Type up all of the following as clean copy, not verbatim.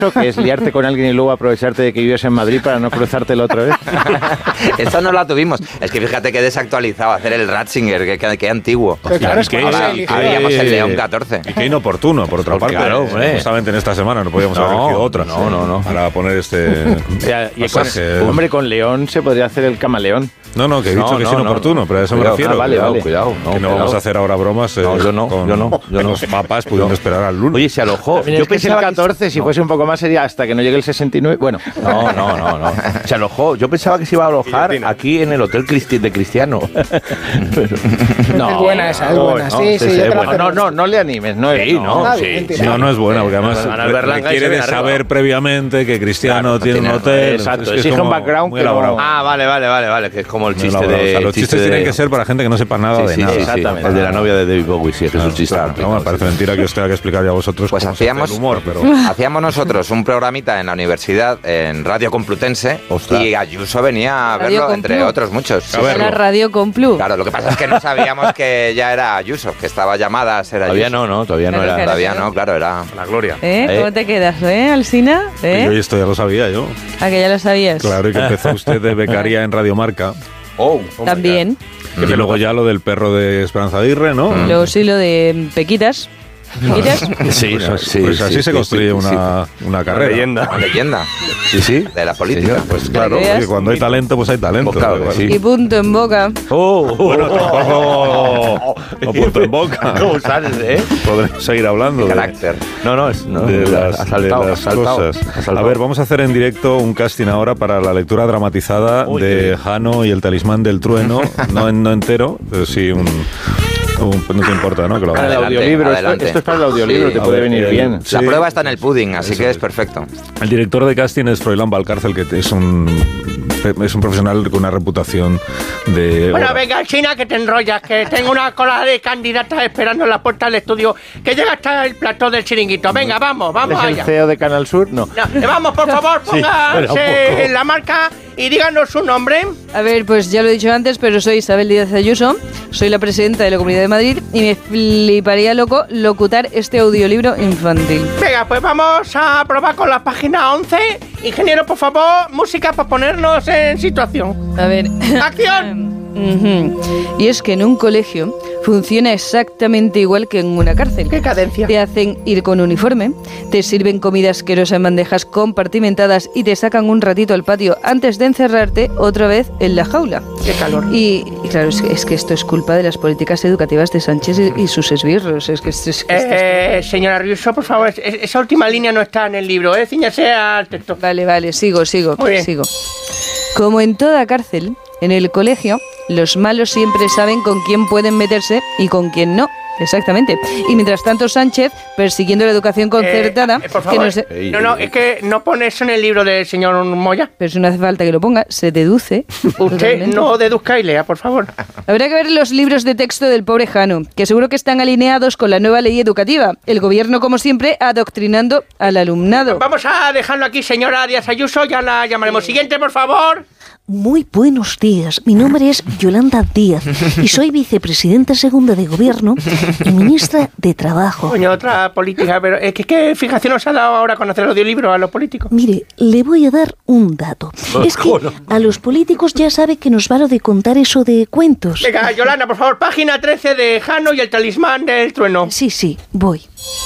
que es liarte con alguien y luego aprovecharte de que vives en Madrid para no cruzártelo otra vez. Esta no la tuvimos. Es que fíjate que desactualizado hacer el Ratzinger, que antiguo. Pero claro, es que habíamos el León 14. Y qué inoportuno, por otra parte. Claro, justamente en esta semana no podíamos haber elegido otra. No. Para poner este... Hombre, con León se podría hacer el camaleón. No, que he dicho que es inoportuno, pero a eso me refiero. Vale. Cuidado. Que no vamos a hacer ahora bromas. Yo no. Los papas pudiendo esperar al lunes. Oye, se alojó. Yo pensaba que el 14, si fuese un poco más, sería hasta que no llegue el 69. Bueno. No. Se alojó. Yo pensaba que se iba a alojar aquí en el Hotel de Cristiano. Es buena esa, es buena. Sí, yo te la acepto. No le animes. No es buena, porque además requiere de saber previamente que Cristiano tiene un hotel. Exacto, exige un background muy elaborado. Vale, que es como el chiste de... Los chistes tienen que ser para gente que no sepa nada de nada. Exactamente. El de la novia de David Bowie, sí, que es un chiste. No, me parece mentira que os tenga que explicar ya a vosotros pues cómo se hace el humor, pero... Hacíamos nosotros un programita en la universidad, en Radio Complutense, Ostras. y Ayuso venía a verlo, Radio entre Complu. otros muchos. La Radio Complu. Claro, lo que pasa es que no sabíamos que ya era Ayuso, que estaba llamada a ser Ayuso. Todavía no era. Todavía no, claro, era... La gloria. ¿Cómo te quedas, Alsina? Yo esto ya lo sabía yo. Que ya lo sabías. Claro, y que empezó usted de becaria en Radio Marca. También. Y luego ya lo del perro de Esperanza Aguirre, ¿no? Luego sí lo de Pequitas. ¿Pequitas? Pues así se construye una carrera. Una leyenda. Sí. De la política. Sí, Pues claro, veas. porque cuando hay talento, pues hay talento. Pues claro que sí. Y punto en boca. Bueno, tampoco no punto en boca. ¿Cómo sales, Podremos seguir hablando Carácter. de las cosas. A ver, vamos a hacer en directo un casting ahora para la lectura dramatizada de Jano y el talismán del trueno. No entero, pero sí no te importa, ¿no? Que lo para el hagas. Adelante. audiolibro. Esto es para el audiolibro, Sí. te puede venir bien. Sí. La prueba está en el pudding, así que es perfecto. El director de casting es Froilán Valcárcel, que es un profesional con una reputación de... Bueno, venga, China, que te enrollas, que tengo una cola de candidatas esperando en la puerta del estudio, que llega hasta el plató del chiringuito. Venga, vamos ¿Es el allá. CEO de Canal Sur? No. Vamos, por favor, póngase en la marca y díganos su nombre. A ver, pues ya lo he dicho antes, pero soy Isabel Díaz Ayuso, soy la presidenta de la Comunidad de Madrid y me fliparía loco locutar este audiolibro infantil. Venga, pues vamos a probar con la página 11. Ingeniero, por favor, música para ponernos en situación. A ver. ¡Acción! Y es que en un colegio funciona exactamente igual que en una cárcel. ¡Qué cadencia! Te hacen ir con uniforme, te sirven comida asquerosa en bandejas compartimentadas y te sacan un ratito al patio antes de encerrarte otra vez en la jaula. ¡Qué calor! Y claro, es que esto es culpa de las políticas educativas de Sánchez y sus esbirros. Señora Ayuso, por favor, esa última línea no está en el libro, Cíñase al texto. Vale, sigo. Muy bien. Sigo. Como en toda cárcel, en el colegio, los malos siempre saben con quién pueden meterse y con quién no. Exactamente. Y mientras tanto Sánchez, persiguiendo la educación concertada... por favor, es que no pone eso en el libro del señor Moya. Pero si no hace falta que lo ponga, se deduce. Usted totalmente. no deduzca y lea, por favor. Habrá que ver los libros de texto del pobre Jano, que seguro que están alineados con la nueva ley educativa. El gobierno, como siempre, adoctrinando al alumnado. Vamos a dejarlo aquí, señora Díaz Ayuso, ya la llamaremos. Siguiente, por favor. Muy buenos días. Mi nombre es Yolanda Díaz y soy vicepresidenta segunda de Gobierno y ministra de Trabajo. Coño, otra política, pero ¿qué fijación nos ha dado ahora conocer el audiolibro a los políticos? Mire, le voy a dar un dato. Es que a los políticos ya sabe que nos va lo de contar eso de cuentos. Venga, Yolanda, por favor, página 13 de Jano y el talismán del trueno. Sí, voy.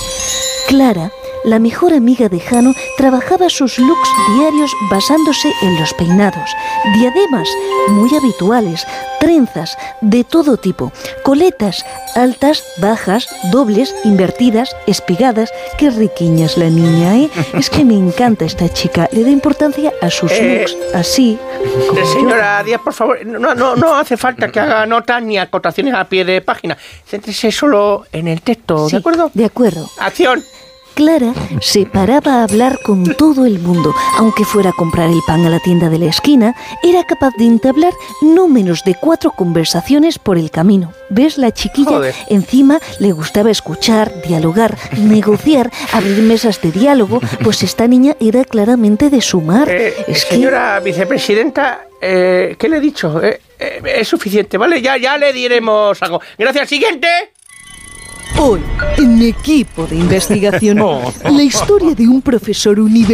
Clara, la mejor amiga de Jano, trabajaba sus looks diarios basándose en los peinados, diademas muy habituales, trenzas de todo tipo, coletas altas, bajas, dobles, invertidas, espigadas. Qué riquiña es la niña, ¿eh? Es que me encanta esta chica, le da importancia a sus looks, así como señora Díaz, por favor, no hace falta que haga notas ni acotaciones a pie de página. Céntrese solo en el texto, Sí, ¿de acuerdo? De acuerdo. ¡Acción! Clara se paraba a hablar con todo el mundo. Aunque fuera a comprar el pan a la tienda de la esquina, era capaz de entablar no menos de 4 conversaciones por el camino. ¿Ves? La chiquilla, Joder. Encima le gustaba escuchar, dialogar, negociar, abrir mesas de diálogo, pues esta niña era claramente de sumar. Señora vicepresidenta, ¿qué le he dicho? Es suficiente, ¿vale? Ya le diremos algo. Gracias, siguiente. Hoy, en Equipo de Investigación, la historia de un profesor universitario